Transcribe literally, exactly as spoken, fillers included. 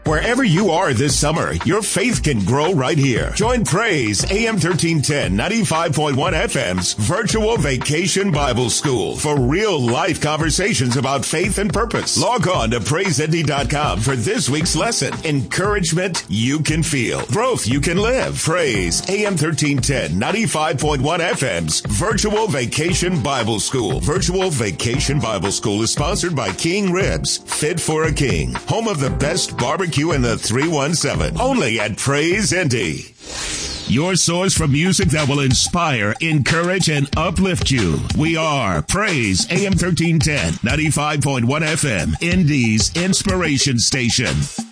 Wherever you are this summer, your faith can grow right here. Join Praise A M thirteen ten, ninety-five point one F M's Virtual Vacation Bible School for real-life conversations about faith and purpose. Log on to praise indy dot com for this week's lesson. Encouragement you can feel. Growth you can live. Praise A M thirteen ten, ninety-five point one F M's Virtual Vacation Bible School. Virtual Vacation Bible School is sponsored by King Ribs, Fit for a King, home of the best barbecue in the three one seven. Only at Praise Indy. Your source for music that will inspire, encourage, and uplift you. We are Praise A M thirteen ten, ninety-five point one F M, Indy's inspiration station.